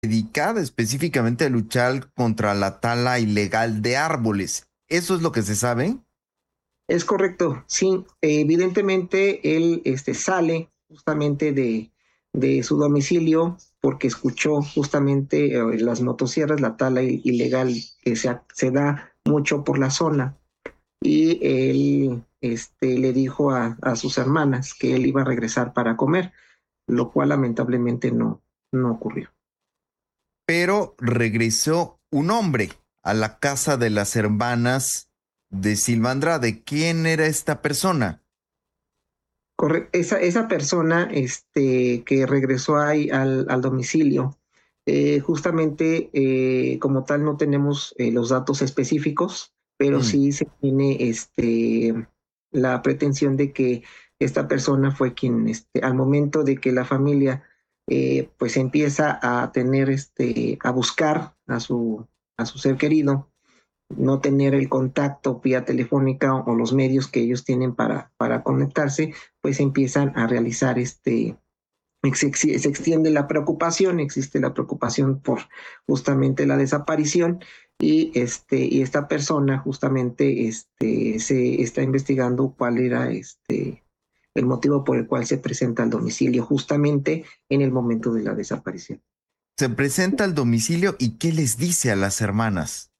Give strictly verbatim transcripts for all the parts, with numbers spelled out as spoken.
dedicada específicamente a luchar contra la tala ilegal de árboles. ¿Eso es lo que se sabe? Es correcto, sí. Evidentemente él este, sale justamente de, de su domicilio porque escuchó justamente eh, las motosierras, la tala i- ilegal que se, ha- se da mucho por la zona. Y él este, le dijo a, a sus hermanas que él iba a regresar para comer, lo cual lamentablemente no, no ocurrió. Pero regresó un hombre a la casa de las hermanas de Silva Andrade. ¿Quién era esta persona? Corre- esa, esa persona este, que regresó ahí al, al domicilio, eh, justamente eh, como tal no tenemos eh, los datos específicos, pero Mm. sí se tiene este, la pretensión de que esta persona fue quien, este, al momento de que la familia eh, pues empieza a tener, este, a buscar a su, a su ser querido, no tener el contacto vía telefónica o los medios que ellos tienen para, para conectarse, pues empiezan a realizar este, se extiende la preocupación, existe la preocupación por justamente la desaparición y, este, y esta persona justamente este, se está investigando cuál era este, el motivo por el cual se presenta al domicilio justamente en el momento de la desaparición. Se presenta al domicilio y ¿qué les dice a las hermanas?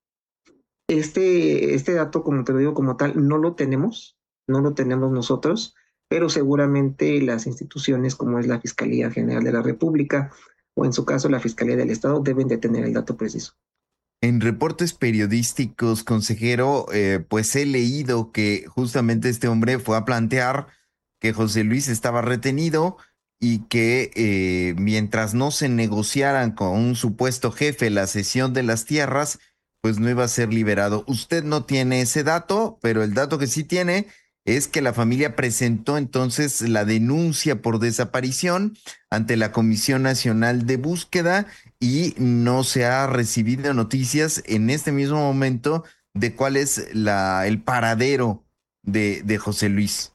Este, este dato, como te lo digo, como tal, no lo tenemos, no lo tenemos nosotros, pero seguramente las instituciones como es la Fiscalía General de la República o en su caso la Fiscalía del Estado deben de tener el dato preciso. En reportes periodísticos, consejero, eh, pues he leído que justamente este hombre fue a plantear que José Luis estaba retenido y que eh, mientras no se negociaran con un supuesto jefe la cesión de las tierras, pues no iba a ser liberado. Usted no tiene ese dato, pero el dato que sí tiene es que la familia presentó entonces la denuncia por desaparición ante la Comisión Nacional de Búsqueda y no se ha recibido noticias en este mismo momento de cuál es la, el paradero de, de José Luis.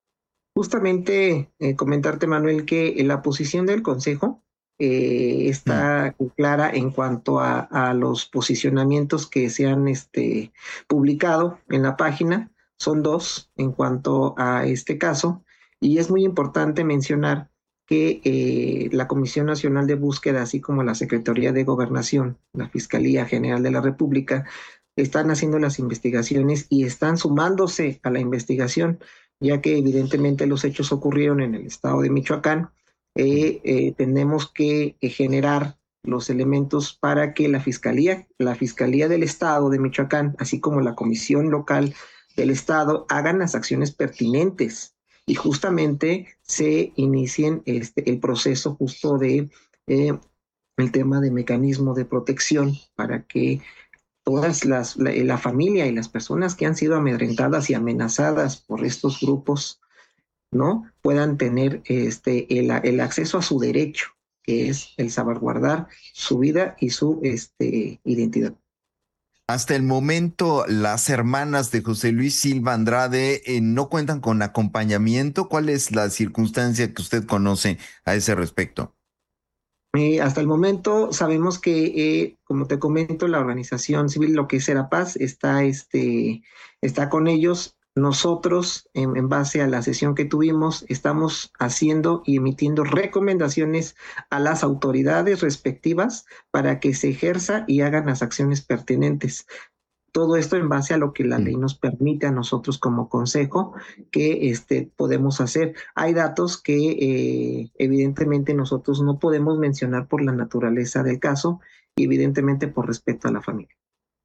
Justamente eh, comentarte, Manuel, que la posición del Consejo eh, Mm. está clara en cuanto a, a los posicionamientos que se han este, publicado en la página. Son dos en cuanto a este caso. Y es muy importante mencionar que eh, la Comisión Nacional de Búsqueda, así como la Secretaría de Gobernación, la Fiscalía General de la República, están haciendo las investigaciones y están sumándose a la investigación ya que evidentemente los hechos ocurrieron en el estado de Michoacán. Eh, eh, tenemos que eh, generar los elementos para que la fiscalía, la fiscalía del estado de Michoacán, así como la comisión local del estado, hagan las acciones pertinentes y justamente se inicien este, el proceso justo de eh, el tema de mecanismo de protección para que todas las, la, la, familia y las personas que han sido amedrentadas y amenazadas por estos grupos, ¿no? Puedan tener este, el, el acceso a su derecho, que es el salvaguardar su vida y su este, identidad. Hasta el momento, las hermanas de José Luis Silva Andrade eh, no cuentan con acompañamiento. ¿Cuál es la circunstancia que usted conoce a ese respecto? Eh, hasta el momento sabemos que, eh, como te comento, la organización civil, lo que es Serapaz, está, este, está con ellos. Nosotros, en, en base a la sesión que tuvimos, estamos haciendo y emitiendo recomendaciones a las autoridades respectivas para que se ejerza y hagan las acciones pertinentes. Todo esto en base a lo que la Mm. ley nos permite a nosotros como consejo que este, podemos hacer. Hay datos que eh, evidentemente nosotros no podemos mencionar por la naturaleza del caso y evidentemente por respeto a la familia.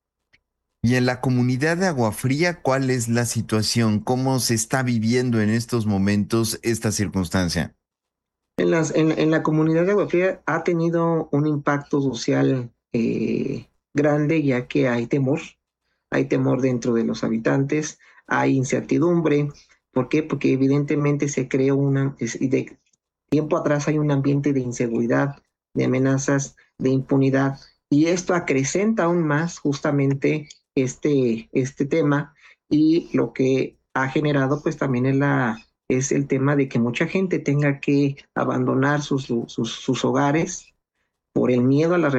Y en la comunidad de Agua Fría, ¿cuál es la situación? ¿Cómo se está viviendo en estos momentos esta circunstancia? En, las, en, en la comunidad de Agua Fría ha tenido un impacto social eh, grande ya que hay temor, hay temor dentro de los habitantes, hay incertidumbre. ¿Por qué? Porque evidentemente se creó una, de tiempo atrás hay un ambiente de inseguridad, de amenazas, de impunidad, y esto acrecenta aún más justamente este, este tema y lo que ha generado pues también es, la, es el tema de que mucha gente tenga que abandonar sus, sus, sus hogares por el miedo a la